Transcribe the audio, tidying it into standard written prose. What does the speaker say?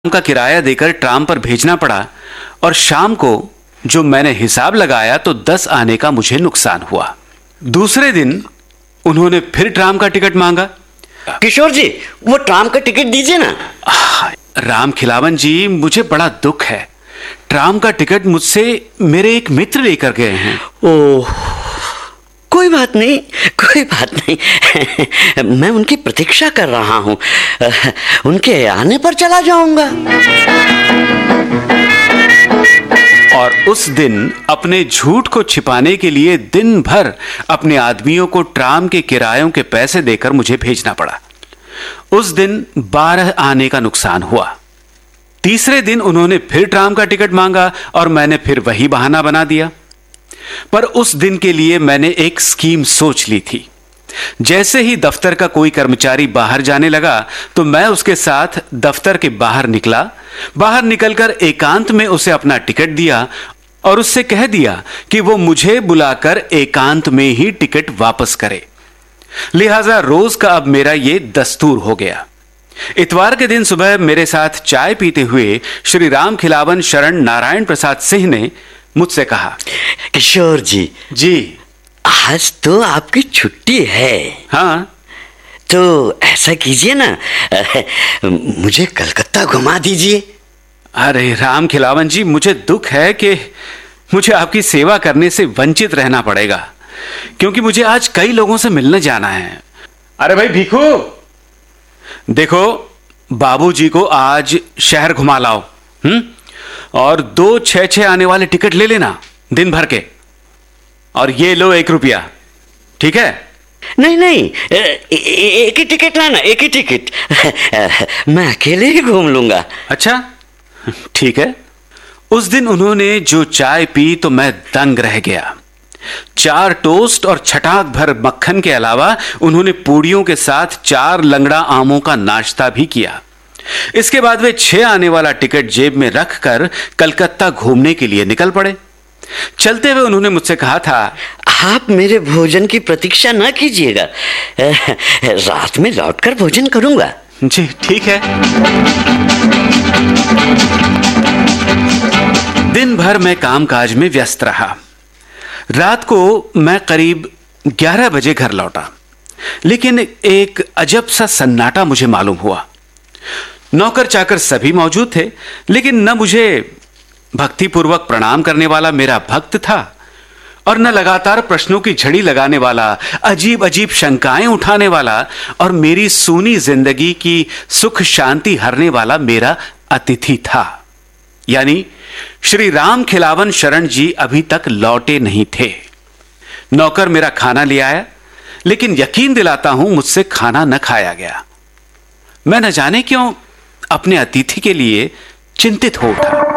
का किराया देकर ट्राम पर भेजना पड़ा और शाम को जो मैंने हिसाब लगाया तो 10 आने का मुझे नुकसान हुआ। दूसरे दिन उन्होंने फिर ट्राम का टिकट मांगा। किशोर जी, वो ट्राम का टिकट दीजिए ना। राम खिलावन जी, मुझे बड़ा दुख है। ट्राम का टिकट मुझसे मेरे एक मित्र लेकर गए हैं। ओह, कोई बात नहीं, कोई बात नहीं। मैं उनकी प्रतीक्षा कर रहा हूं। उनके आने पर चला जाऊंगा। और उस दिन अपने झूठ को छिपाने के लिए दिन भर अपने आदमियों को ट्राम के किरायों के पैसे देकर मुझे भेजना पड़ा। उस दिन 12 आने का नुकसान हुआ। तीसरे दिन उन्होंने फिर ट्राम का टिकट मांगा और मैंने फिर वही बहाना बना दिया। पर उस दिन के लिए मैंने एक स्कीम सोच ली थी। जैसे ही दफ्तर का कोई कर्मचारी बाहर जाने लगा तो मैं उसके साथ दफ्तर के बाहर निकला। बाहर निकलकर एकांत में उसे अपना टिकट दिया और उससे कह दिया कि वो मुझे बुलाकर एकांत में ही टिकट वापस करे। लिहाजा रोज का अब मेरा ये दस्तूर हो गया। इतवार के दिन सुबह मेरे साथ चाय पीते हुए श्री राम खिलावन शरण नारायण प्रसाद सिंह ने मुझसे कहा, किशोर जी, आज तो आपकी छुट्टी है। हाँ, तो ऐसा कीजिए ना, मुझे कलकत्ता घुमा दीजिए। अरे राम खिलावन जी, मुझे दुख है कि मुझे आपकी सेवा करने से वंचित रहना पड़ेगा, क्योंकि मुझे आज कई लोगों से मिलने जाना है। अरे भाई भीखू, देखो बाबूजी को आज शहर घुमा लाओ। और 2 6 आने वाले टिकट ले लेना दिन भर के। और ये लो 1 रुपया, ठीक है? नहीं, एक ही टिकट लाना, एक ही टिकट। मैं अकेले ही घूम लूंगा। अच्छा, ठीक है। उस दिन उन्होंने जो चाय पी तो मैं दंग रह गया। 4 टोस्ट और छटाक भर मक्खन के अलावा उन्होंने पूड़ियों के साथ 4 लंगड़ा आमों का नाश्ता भी किया। इसके बाद वे 6 आने वाला टिकट जेब में रखकर कलकत्ता घूमने के लिए निकल पड़े। चलते हुए उन्होंने मुझसे कहा था, आप मेरे भोजन की प्रतीक्षा ना कीजिएगा, रात में लौटकर भोजन करूंगा। जी ठीक है। दिन भर मैं कामकाज में व्यस्त रहा। रात को मैं करीब 11 बजे घर लौटा, लेकिन एक अजब सा सन्नाटा मुझे मालूम हुआ। नौकर चाकर सभी मौजूद थे, लेकिन न मुझे भक्तिपूर्वक प्रणाम करने वाला मेरा भक्त था और न लगातार प्रश्नों की झड़ी लगाने वाला, अजीब अजीब शंकाएं उठाने वाला और मेरी सूनी जिंदगी की सुख शांति हरने वाला मेरा अतिथि था। यानी श्री राम खिलावन शरण जी अभी तक लौटे नहीं थे। नौकर मेरा खाना ले आया, लेकिन यकीन दिलाता हूं मुझसे खाना न खाया गया। मैं न जाने क्यों अपने अतिथि के लिए चिंतित हो उठा।